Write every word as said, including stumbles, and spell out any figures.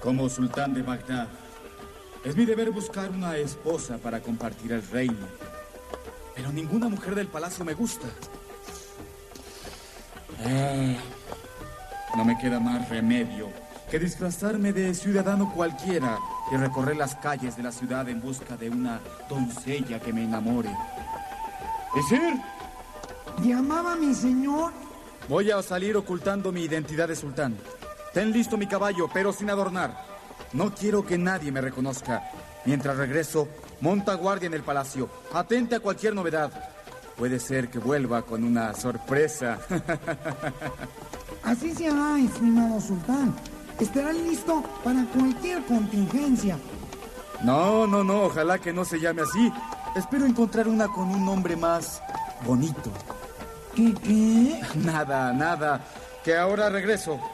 Como sultán de Bagdad, es mi deber buscar una esposa para compartir el reino. Pero ninguna mujer del palacio me gusta. Eh, no me queda más remedio que disfrazarme de ciudadano cualquiera y recorrer las calles de la ciudad en busca de una doncella que me enamore. ¿Visir? ¿Llamaba mi señor? Voy a salir ocultando mi identidad de sultán. Ten listo mi caballo, pero sin adornar. No quiero que nadie me reconozca. Mientras regreso, monta guardia en el palacio. Atente a cualquier novedad. Puede ser que vuelva con una sorpresa. Así se hará, estimado sultán. Estará listo para cualquier contingencia. No, no, no, ojalá que no se llame así. Espero encontrar una con un nombre más bonito. ¿Qué, qué? Nada, nada. Que ahora regreso.